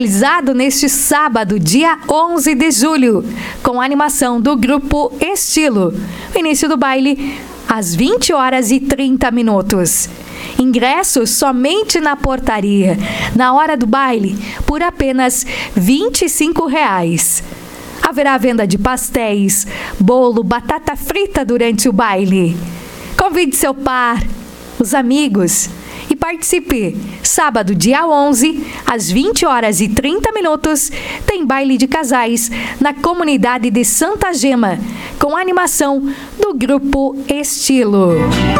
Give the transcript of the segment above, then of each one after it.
Realizado neste sábado, dia 11 de julho, com a animação do grupo Estilo. O início do baile às 20h30. Ingressos somente na portaria, na hora do baile, por apenas R$ 25. Haverá venda de pastéis, bolo, batata frita durante o baile. Convide seu par, os amigos e participe. Sábado, dia 11, às 20h30, tem baile de casais na comunidade de Santa Gema, com a animação do grupo Estilo.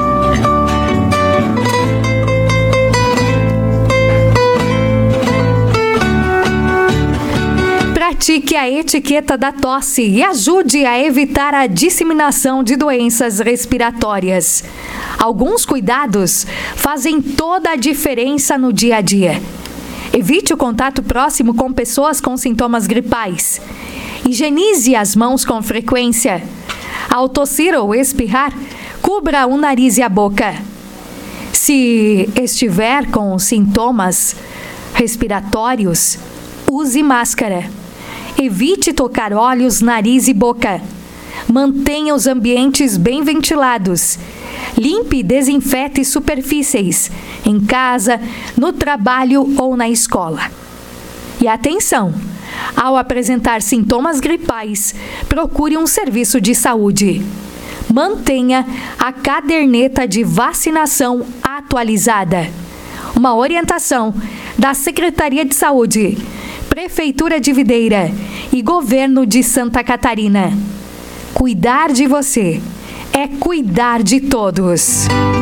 Pratique a etiqueta da tosse e ajude a evitar a disseminação de doenças respiratórias. Alguns cuidados fazem toda a diferença no dia a dia. Evite o contato próximo com pessoas com sintomas gripais. Higienize as mãos com frequência. Ao tossir ou espirrar, cubra o nariz e a boca. Se estiver com sintomas respiratórios, use máscara. Evite tocar olhos, nariz e boca. Mantenha os ambientes bem ventilados. Limpe e desinfete superfícies, em casa, no trabalho ou na escola. E atenção! Ao apresentar sintomas gripais, procure um serviço de saúde. Mantenha a caderneta de vacinação atualizada. Uma orientação da Secretaria de Saúde, Prefeitura de Videira e Governo de Santa Catarina. Cuidar de você é cuidar de todos.